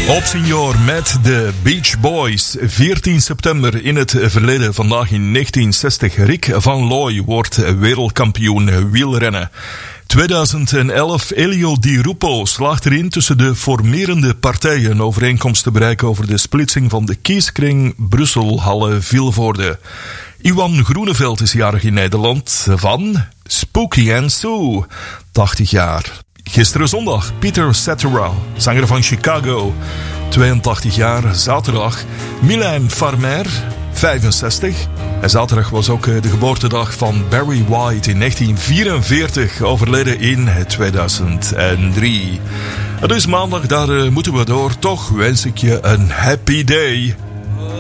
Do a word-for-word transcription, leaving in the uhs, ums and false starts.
Op Senior met de Beach Boys. veertien september in het verleden, vandaag in negentien zestig. Rick van Looy wordt wereldkampioen wielrennen. tweeduizend elf, Elio Di Rupo slaagt erin tussen de formerende partijen een overeenkomst te bereiken over de splitsing van de kieskring Brussel-Halle-Vilvoorde. Iwan Groeneveld is jarig in Nederland van Spooky and Sue, tachtig jaar. Gisteren zondag, Peter Cetera, zanger van Chicago, tweeëntachtig jaar. Zaterdag, Mylène Farmer, vijfenzestig. En zaterdag was ook de geboortedag van Barry White in negentien vierenveertig, overleden in tweeduizend drie. Het is maandag, daar moeten we door. Toch wens ik je een happy day.